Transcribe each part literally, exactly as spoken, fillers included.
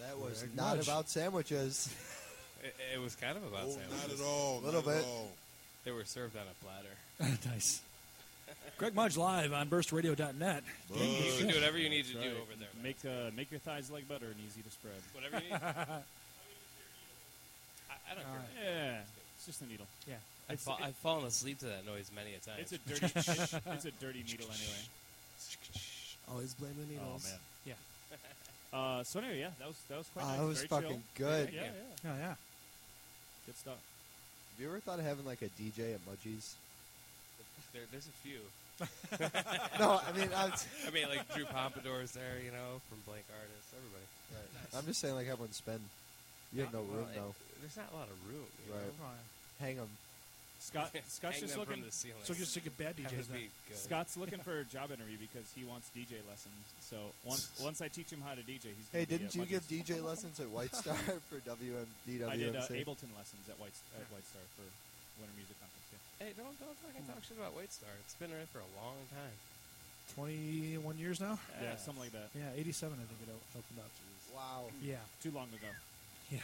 That was Greg not Mudge. about sandwiches. It, it was kind of about Oh, sandwiches. not at all. Little not at bit. all. They were served on a platter. Nice. Greg Mudge live on burst radio dot net. Bud. You can do whatever you need to That's do right. over there, man. Make uh, make your thighs like butter and easy to spread. Whatever you need. I, I don't All care. right. Yeah, it's just a needle. Yeah. I've, fa- I've fallen asleep to that noise many a time. It's a dirty. it's, it's a dirty needle anyway. Always blame the needles. Oh man. Yeah. Uh, so anyway, yeah, that was that was quite Oh, nice. that was Very fucking chill. good. Yeah, yeah, yeah. Oh, yeah. Good stuff. Have you ever thought of having like a D J at Mudgie's? There, there's a few. No, I mean, I'm, I mean, like Drew Pompadour's there, you know, from Blank Artists, everybody. I'm just saying, like, have one spend. You have no Well, room, it- though. There's not a lot of room. You Right. Know? Hang them. Scott Scott's Hang just them looking. from the ceiling. So just to get bad D That Js would then. be good. Scott's looking for a job interview because he wants D J lessons. So once once I teach him how to D J, he's. Hey, gonna be didn't at you give Mudge's. D J lessons at White Star for W M D W M C? I did uh, Ableton lessons at White at White Star for Winter Music Conference. Yeah. Hey, don't don't fucking talk shit about White Star. It's been around for a long time. twenty-one years now? Yeah, something like that. Yeah, eighty-seven, I think it o- opened up. Wow. Yeah. Too long ago. Yeah.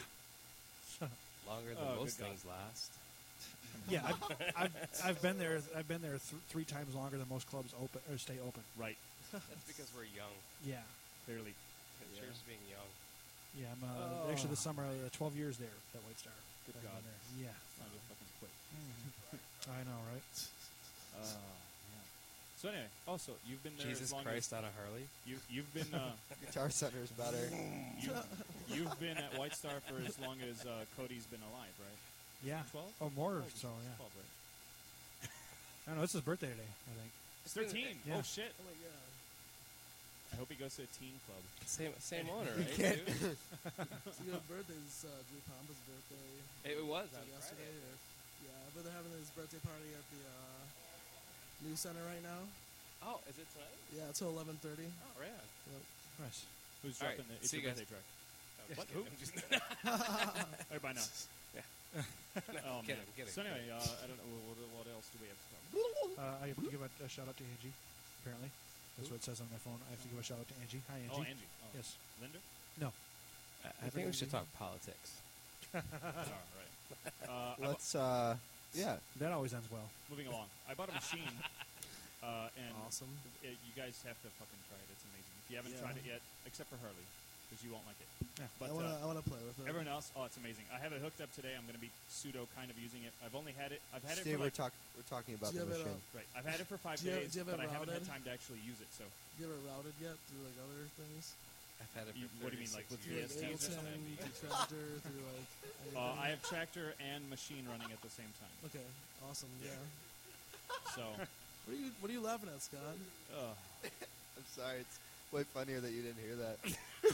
Longer than Oh, most good God. things last. Yeah, I've, I've, I've been there. I've been there th- three times longer than most clubs open or stay open. Right. That's because we're young. Yeah, Clearly. Cheers to being young. yeah. I'm uh, actually this summer uh, twelve years there at White Star. Good I've been God. there. Yeah, Time to fucking quit. I know, right? Oh, man. So anyway, also you've been there Jesus as long Christ on a Harley. as you you've been uh, Guitar Center's better. you, you've been at White Star for as long as uh, Cody's been alive, right? Yeah. Twelve? Oh, more. Oh, So yeah. Twelve, right? I don't know. It's his birthday today. I think. It's thirteen. Yeah. Oh shit! Oh my god. I hope he goes to a teen club. Same same owner, You right? can't- dude? Speaking of birthdays, uh, Drew Pompa's birthday It was was on it yesterday. Friday. Or, yeah, but they're having his birthday party at the uh, New Center right now. Oh, is it tonight? Yeah, until eleven thirty. Oh, right on. Nice. Who's All right, dropping the It's see Your you guys. Birthday track? Uh, What? I'm Who? just- All right, bye now. Yeah. Oh Kidding, man. kidding. So anyway, uh, I don't know what, what else do we have to talk about? Uh, I have to give a, a shout out to Angie. Apparently, that's what it says on my phone. I have to give a shout out to Angie. Hi, Angie. Oh, Angie. Oh. Yes. Linda. I, I think we should talk politics. oh, right. Uh, I bu- Let's, uh, yeah. That always ends well. moving along. I bought a machine, uh, and Awesome. it, you guys have to fucking try it. It's amazing. If you haven't Yeah. tried it yet, except for Harley, because you won't like it. Yeah. But I wanna, uh, I wanna play with it. everyone else, oh, it's amazing. I have it hooked up today. I'm going to be pseudo kind of using it. I've only had it. I've had it Steve, for we're, like talk- we're talking about Do you the have it, machine. right. I've had it for five Do you have- days, do you have but it I haven't had routed? time to actually use it. So You ever routed yet through like other things? I've had it You- for what do you mean, like with Through V like S Ts or Ableton, something? through Tractor, through like. uh, I anything? have tractor and machine running at the same time. Okay, awesome. Yeah. So What are you What are you laughing at, Scott? uh, I'm sorry. It's way funnier that you didn't hear that.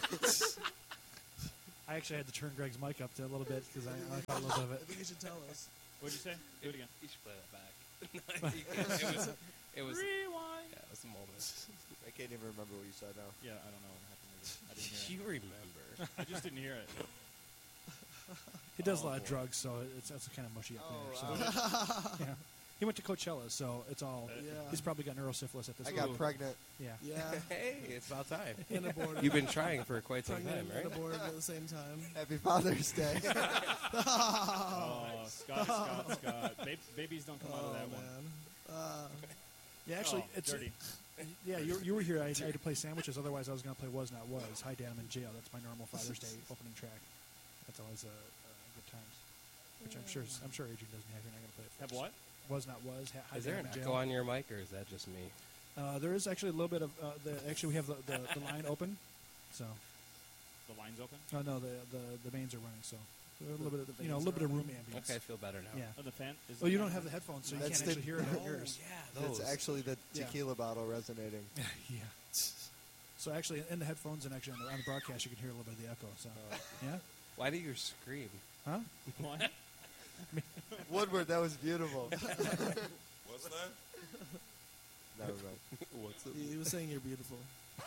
I actually had to turn Greg's mic up to a little bit because I, I caught a little bit of I it. think you should tell us. what'd you say? Do it again. You should play that back. it was. It was. Rewind. Yeah, it was a moment. I can't even remember what you said now. Yeah, I don't know what happened. With it. I didn't hear You remember? it. I just didn't hear it. He does Oh, a lot of boy. drugs, so it's it's kind of mushy up there. So wow. yeah, he went to Coachella, so it's all. Yeah. He's probably got neurosyphilis at this I point. got pregnant. Yeah. Yeah. Hey, it's about time. And aborted. You've been trying for quite some Pregnant time, right? and aborted at the same time. Happy Father's Day. Oh, Scott, Scott, Scott. Ba- babies don't come out Oh of that one. man. Uh, Yeah, actually, Oh, it's dirty. yeah. You, you were here. I, I had to play sandwiches. Otherwise, I was going to play Was Not Was. Hi, Dan. I'm in jail. That's my normal Father's Day opening track. That's always a uh, uh, good times. Which I'm sure I'm sure Adrian doesn't have. You're not going to play it. Have first. what? Was Not Was. Hi, Is there Dan, an I'm in echo jail. on your mic, or is that just me? Uh, there is actually a little bit of uh, the. Actually, we have the, the, the line open. So, The line's open. oh no, the the the mains are running. So a little bit of The you know a veins little bit are of room running. ambience. Okay, I feel better now. Yeah. Oh, the fan. Is Oh, the you fan don't have the on? headphones, so you That's can't the- actually hear it on yours. yeah, It's actually the Yeah. tequila bottle resonating. Yeah. So actually, in the headphones and actually on the, on the broadcast, you can hear a little bit of the echo. So yeah. Why do you scream? Huh? What? Woodward, that was beautiful. What's that? Never mind. What's the? he, he was saying you're beautiful.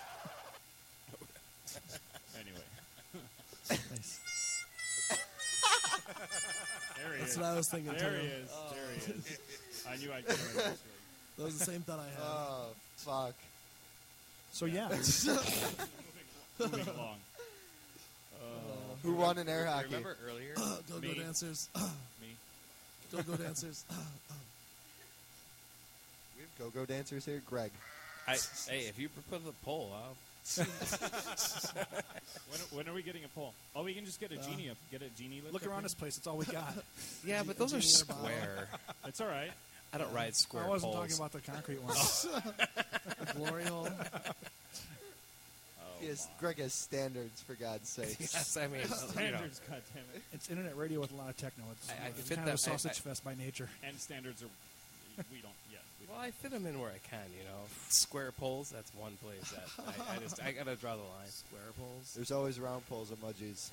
Anyway, Nice. there he That's is. what I was thinking. There he too. is. There he is. I knew I'd get it. This That was the same thought I had. Oh, fuck. So yeah. Moving along. Uh, Who won in air hockey? Remember earlier? Go-go Me. dancers. Me. Go-go dancers. We have go-go dancers here. Greg. I, hey, if you put the poll, I'll. When, when are we getting a poll? Oh, we can just get a Uh, genie up. Get a genie lift. Look up around here. this place. It's all we got. Yeah, but those are Genie in a bottle. square. It's all right. I don't ride square I wasn't poles. talking about the concrete ones. The glory hole. Oh, He has, my. Greg has standards, for God's sake. Yes, I mean, you know. Standards, goddammit. It's internet radio with a lot of techno. It's, I- I it's fit kind of a that- I- sausage I- fest by nature. And standards are. We don't. Yeah. We Well, don't. I fit them in where I can, you know. Square poles, that's one place that I, I just I gotta draw the line. Square poles. There's always round poles emojis.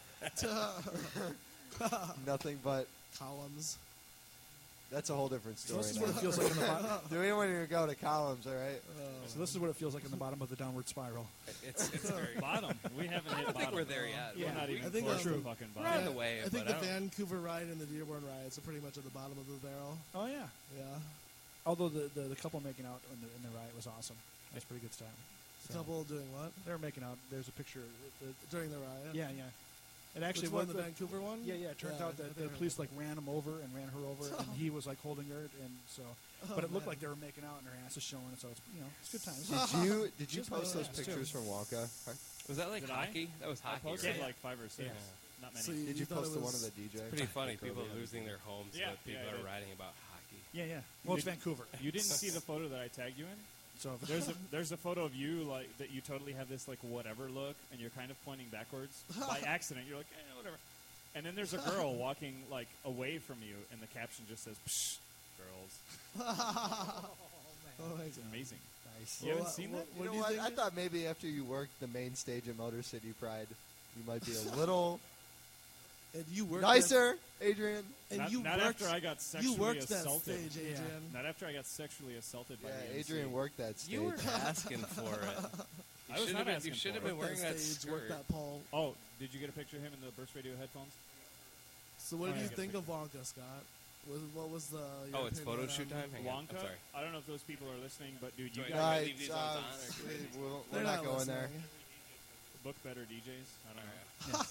Nothing but. Columns. That's a whole different So story. this is now. what it feels like in the bottom. Do we want to go to columns, all right? So this is what it feels like in the bottom of the downward spiral. It's it's very. Bottom. We haven't hit I don't think bottom. we're there yet. Yeah. We're not even I think close to um, the fucking We're bottom. on the way, I think but the I don't- Vancouver ride and the Dearborn rides are pretty much at the bottom of the barrel. Oh yeah. Yeah. Although the, the, the couple making out in the in the riot was awesome. That's pretty good stuff. The couple doing what? They were making out. There's a picture. The, During the riot? yeah, yeah. It actually Which one, was the Vancouver one? Yeah, yeah. It turns Yeah, out I that think the I police heard like ran him over and ran her over, and he was like holding her, and so. Oh, But it looked man. like they were making out, and her ass is showing, so it's you know it's good times. Did you did you Just post my those ass, pictures too. from Wonka? Was that like Did I? hockey? That was I hockey. posted right? like five or six. Yeah. Not many. So you, Did you thought post it the one was- of the D J? Pretty funny. People Kobe. losing their homes, Yeah, but people yeah, I are did. writing about hockey. Yeah, yeah. Well, it's Did- Vancouver. You didn't see the photo that I tagged you in? So if There's a there's a photo of you like that you totally have this like whatever look and you're kind of pointing backwards by accident. You're like, eh, whatever. And then there's a girl walking like away from you, and the caption just says, Psh, "Girls." Oh, my It's God. amazing. nice. You haven't Well, seen uh, that? what- You do know what? think? I thought maybe after you worked the main stage at Motor City Pride, you might be a little And you worked nicer, Adrian. That, and not you not worked, after I got sexually you worked that assaulted. stage, Adrian. Not after I got sexually assaulted by Yeah, the M C. Adrian worked that stage. You were asking for it. You I was should not have been, asking you should have for it. been Worked wearing that that stage, worked skirt. that pole. Oh, did you get a picture of him in the Burst Radio headphones? So what Oh, did yeah, you get a think of picture. Wonka, Scott? Was, what was the? your Oh, it's opinion photo shoot on- time. Hang on. Wonka? I'm sorry. I don't know if those people are listening, but dude, you Do I- guys Guys, Right, leave these uh, ones on, or- we- we'll- They're we're not going there. listening. book better D Js. I don't know.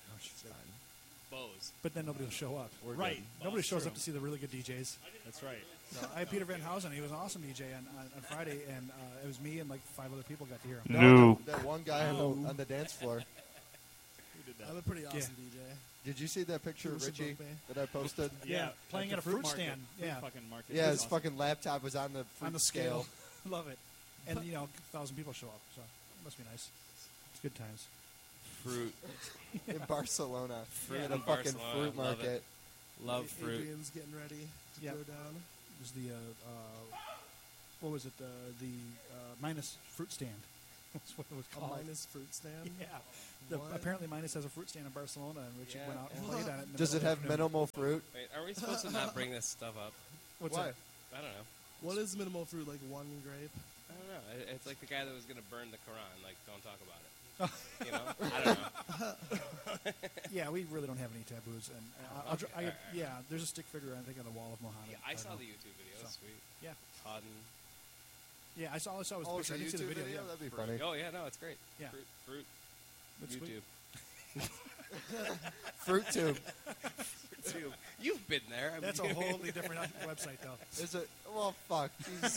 Bose. But then nobody will show up. We're Right. good. Nobody That's shows true. up to see the really good D Js. That's right. So I had Peter Van Housen. He was an awesome D J on, on, on Friday, and uh, it was me and like five other people got to hear him. No, that, that one guy on the, on the dance floor. Who did that? I'm a pretty awesome D J. Did you see that picture of Who should Richie book me? that I posted? Yeah, playing the at a fruit market. stand. Fruit Yeah. fucking market. Yeah, That's his awesome. fucking laptop was on the fruit On the scale. Love it. And, you know, a thousand people show up, so it must be nice. It's good times. Fruit. in Barcelona. Fruit at in a fucking Barcelona, fruit love market. it. Love A- fruit. Adrian's getting ready to Yeah. go down. It was the, uh, uh, what was it, uh, the uh, Minus fruit stand. That's what it was A called. minus fruit stand. Yeah. The, What? apparently Minus has a fruit stand in Barcelona, and Richie Yeah, went out and yeah. played on it. In the Does it middle of have the afternoon. minimal fruit? Wait, are we supposed to not bring this stuff up? What's Why? that? I don't know. What is minimal fruit? Like one grape? I don't know. It- It's like the guy that was going to burn the Quran. Like, don't talk about it. You know? I don't know. Yeah, we really don't have any taboos. And uh, I'll, dr- Okay, I, alright. yeah, there's a stick figure, I think, on the wall of Muhammad. Yeah, I don't saw know. the YouTube video. It's So. sweet. Yeah. Todd and Yeah, I saw, I saw his Oh, it's picture. a I didn't see the YouTube video. video? Yeah. That'd be fruit. funny. Oh, yeah, no, it's great. Yeah. Fruit. Fruit. That's sweet. YouTube. Fruit tube. Tube. You've been there. I That's a mean- wholly different website, though. Is it? Well, fuck. Jesus.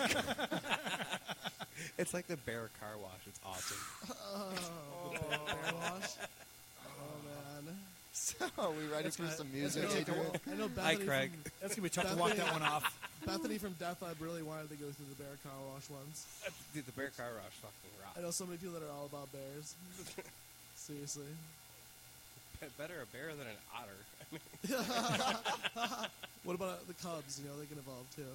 It's like the Bear Car Wash. It's awesome. Oh, the bear wash. Oh man. So, are we ready That's for gonna- some that's music, gonna take a Adrian? I know Hi, Bethany Craig. from That's going to be tough to walk that one off. Bethany from Death Lab really wanted to go through the bear car wash once. Dude, the Bear Car Wash fucking I rocks. know so many people that are all about bears. Seriously. Better a bear than an otter. I mean, What about the Cubs? You know, they can evolve too.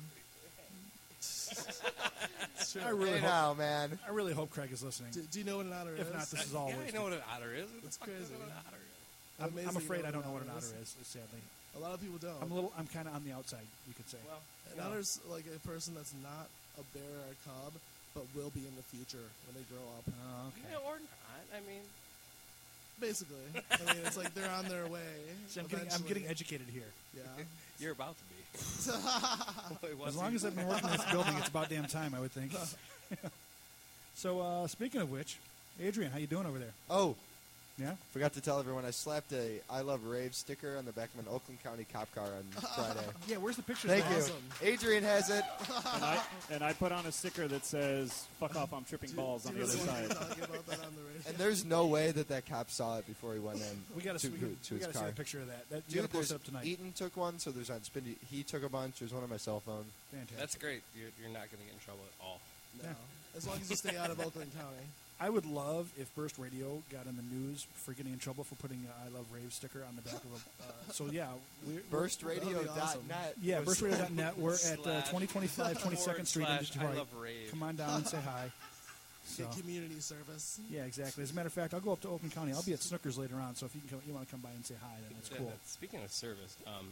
It's true. I really Hey hope, now, man. I really hope Craig is listening. do, do you know what an otter is? If not, this is all yeah, I wasted. know what an otter is. What the It's fuck do I crazy. know what an otter is? I'm, Amazing I'm you afraid know I don't know what an is. otter is, sadly. A lot of people don't. I'm a little, I'm kind of on the outside, you could say. Well, An otter's like a person that's not a bear or a cub, but will be in the future when they grow up. Oh, okay. yeah, or not. I mean, Basically, I mean, it's like they're on their way. See, I'm, getting, I'm eventually. getting educated here. Yeah. you're about to be. As long as I've been working in this building, it's about damn time, I would think. So, uh, speaking of which, Adrian, how you doing over there? Oh, Yeah. Forgot to tell everyone I slapped a I Love Rave sticker on the back of an Oakland County cop car on Friday. Yeah. Where's the picture? Thank of you. that? Awesome. Adrian has it. and, I, and I put on a sticker that says, fuck off, I'm tripping balls on Do the you other really want side. to talk about that on the radio? And there's no way that that cop saw it before he went in We got to, to we, to we his gotta see car. a picture of that. that you Dude, got to post there's it up tonight. Eaton took one, so there's on Spindy. He took a bunch. There's one on my cell phone. Fantastic. That's great. You're, you're not going to get in trouble at all. No. Yeah. As long as you stay out of Oakland County. I would love if Burst Radio got in the news for getting in trouble for putting a I Love Rave sticker on the back of a. Uh, so yeah, we're, burst radio That'd dot be awesome. net. yeah, was- burst radio dot net. We're at uh, Slash twenty twenty-five twenty-second Street in Forward slash Detroit. I love rave. Come on down and say hi. So, Get community service. yeah, exactly. As a matter of fact, I'll go up to Oakland County. I'll be at Snookers later on. So if you can, come, you want to come by and say hi, then it's Yeah, cool. Speaking of service, um,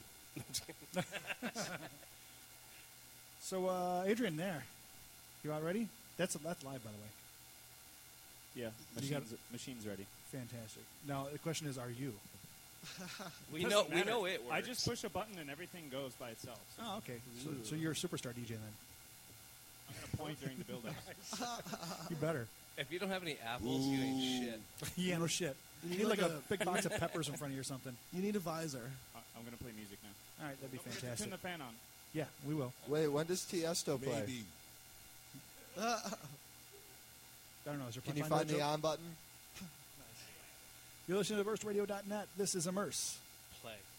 So uh, Adrian, there, you all ready? That's that's live, by the way. Yeah, You got- machines, machines ready. Fantastic. Now the question is, are you? we Doesn't know we matter. know it works. I just push a button and everything goes by itself. So Oh, okay. So, so you're a superstar D J then. I'm going to point during the build-up. You better. If you don't have any apples, you ain't shit. yeah, no shit. You You need need like like a, a- big box of peppers in front of you or something. You need a visor. I- I'm going to play music now. All right, that'd be Don't forget to fantastic. Turn the fan on. Yeah, we will. Wait, when does Tiesto play? Maybe. I don't know. Is there Can you find find that the joke? on button? You're listening to burst radio dot net. This is Immerse. Play.